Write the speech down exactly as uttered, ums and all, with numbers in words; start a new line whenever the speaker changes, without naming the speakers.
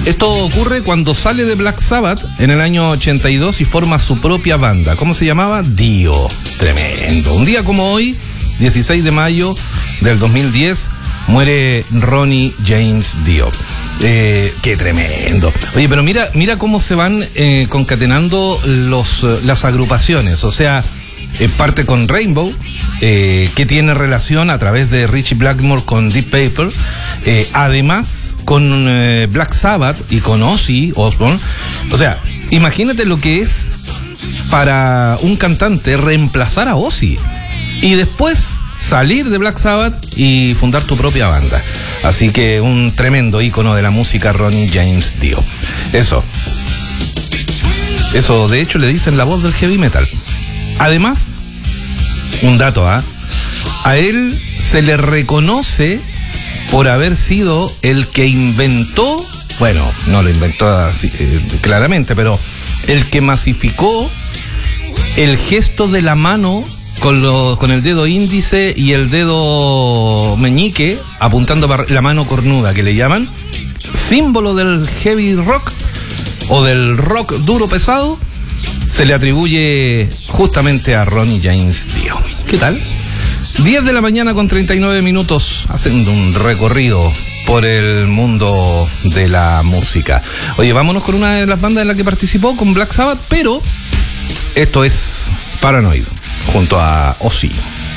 Esto ocurre cuando sale de Black Sabbath en el año ochenta y dos y forma su propia banda. ¿Cómo se llamaba? Dio. Tremendo. Un día como hoy, dieciséis de mayo del dos mil diez, muere Ronnie James Dio. Eh, qué tremendo. Oye, pero mira, mira cómo se van eh, concatenando los, las agrupaciones. O sea, eh, parte con Rainbow, eh, que tiene relación a través de Ritchie Blackmore con Deep Purple. Eh, además, con eh, Black Sabbath y con Ozzy Osbourne. O sea, imagínate lo que es para un cantante reemplazar a Ozzy y después salir de Black Sabbath y fundar tu propia banda. Así que un tremendo ícono de la música, Ronnie James Dio. Eso. Eso, de hecho, le dicen la voz del heavy metal. Además, un dato, ¿ah? ¿eh? A él se le reconoce por haber sido el que inventó, bueno, no lo inventó así, eh, claramente, pero el que masificó el gesto de la mano con, lo, con el dedo índice y el dedo meñique apuntando para la mano cornuda, que le llaman, símbolo del heavy rock o del rock duro pesado. Se le atribuye justamente a Ronnie James Dio. ¿Qué tal? diez de la mañana con treinta y nueve minutos, haciendo un recorrido por el mundo de la música. Oye, vámonos con una de las bandas en la que participó, con Black Sabbath, pero esto es Paranoid, junto a Ozzy.